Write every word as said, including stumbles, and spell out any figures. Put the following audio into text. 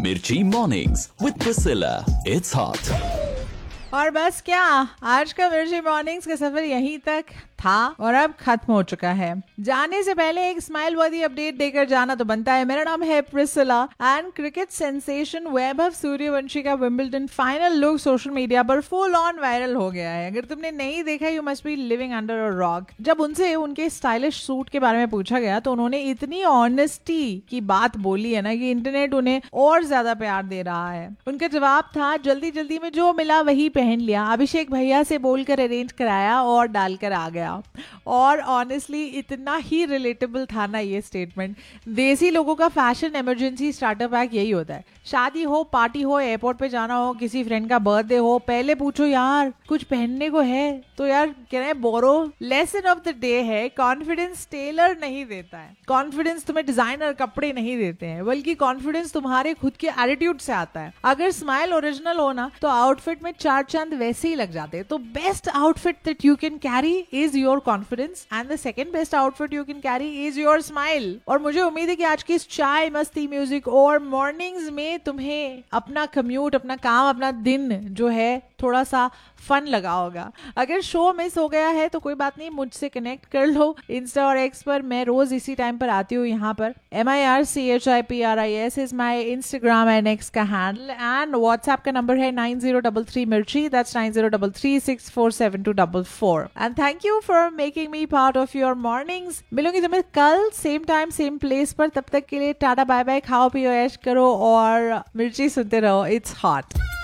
Mirchi Mornings with Priscilla. It's hot. और बस क्या, आज का मिर्ची मॉर्निंग्स का सफर यहीं तक था और अब खत्म हो चुका है। जाने से पहले एक स्माइल वर्दी अपडेट देकर जाना तो बनता है। मेरा नाम है Priscilla and cricket sensation Vaibhav Suryavanshi का Wimbledon final look social media पर फुल ऑन वायरल हो गया है। अगर तुमने नहीं देखा, you must be living under a rock. जब उनसे उनके स्टाइलिश सूट के बारे में पूछा गया तो उन्होंने इतनी ऑनेस्टी की बात बोली है ना कि इंटरनेट उन्हें और ज्यादा प्यार दे रहा है। उनका जवाब था, जल्दी जल्दी में जो मिला वही पहन लिया, अभिषेक भैया से बोलकर अरेंज कराया और डालकर आ गया। और ऑनेस्टली इतना ही रिलेटेबल था ना ये स्टेटमेंट। देसी लोगों का फैशन इमरजेंसी स्टार्टर पैक यही होता है। शादी हो, पार्टी हो, एयरपोर्ट पे जाना हो, किसी फ्रेंड का बर्थडे हो, पहले पूछो यार कुछ पहनने को है तो यार कह रहे बोरो। लेसन ऑफ द डे है, कॉन्फिडेंस टेलर नहीं देता है। कॉन्फिडेंस तुम्हें डिजाइनर कपड़े नहीं देते हैं, बल्कि कॉन्फिडेंस तुम्हारे खुद के एटीट्यूड से आता है। अगर स्माइल ओरिजिनल हो ना तो आउटफिट में चार चांद वैसे ही लग जाते हैं। तो best outfit that you can carry is your confidence and the second best outfit you can carry is your smile. और मुझे उम्मीद है कि आज की इस चाय मस्ती म्यूजिक और मॉर्निंग्स में तुम्हें अपना कम्यूट, अपना काम, अपना दिन जो है थोड़ा सा फन लगा होगा। अगर शो मिस हो गया है तो कोई बात नहीं, मुझसे कनेक्ट कर लो इंस्टा और एक्स पर। मैं रोज इसी टाइम पर आती हूँ यहाँ पर। M I R C H I P R I S is my Instagram and x का हैंडल एंड व्हाट्सएप का नंबर है नाइन जीरो डबल थ्री मिर्ची, that's nine zero double three six four seven to double four. And thank you for making me part of your mornings. मिलूंगी तुम्हें कल same time same place पर। तब तक के लिए टाटा बाय बाय, खाओ पियो ऐश करो और मिर्ची सुनते रहो। It's hot.